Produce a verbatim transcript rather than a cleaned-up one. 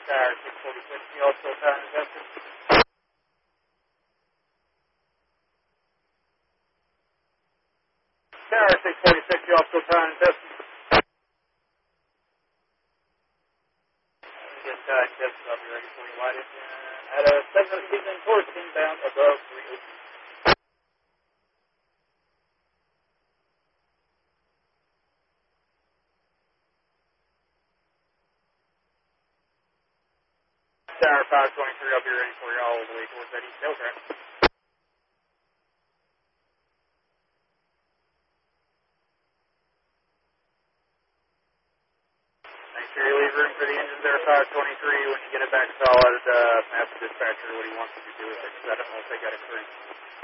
Tower six forty-six, you all still power and testing? Tower six forty-six, you all still power and testing? Get uh, tested, I'll be ready for you, light engine. At a seven season course inbound above three eighty. Tower five twenty-three, I'll be ready for you all the way towards that east hill track. Make sure you leave room for the engines there, five twenty-three. When you get it back solid, uh, ask the dispatcher what he wants you to do with it, because I don't know if they got a crew.